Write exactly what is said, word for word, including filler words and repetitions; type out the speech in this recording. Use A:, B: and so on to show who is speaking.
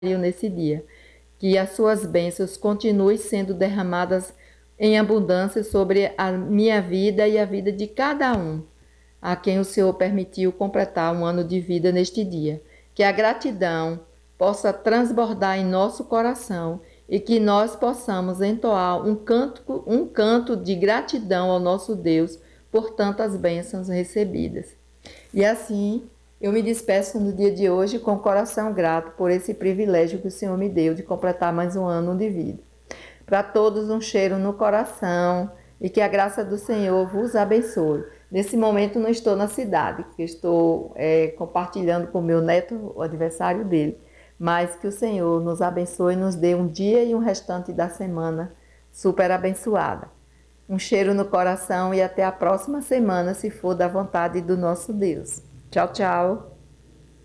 A: nesse dia. Que as suas bênçãos continuem sendo derramadas em abundância sobre a minha vida e a vida de cada um, a quem o Senhor permitiu completar um ano de vida neste dia. Que a gratidão possa transbordar em nosso coração e que nós possamos entoar um canto, um canto de gratidão ao nosso Deus por tantas bênçãos recebidas. E assim, eu me despeço no dia de hoje com o coração grato por esse privilégio que o Senhor me deu de completar mais um ano de vida. Para todos, um cheiro no coração e que a graça do Senhor vos abençoe. Nesse momento, não estou na cidade, porque estou é, compartilhando com meu neto o aniversário dele. Mas que o Senhor nos abençoe e nos dê um dia e um restante da semana super abençoada. Um cheiro no coração e até a próxima semana, se for da vontade do nosso Deus. Tchau, tchau.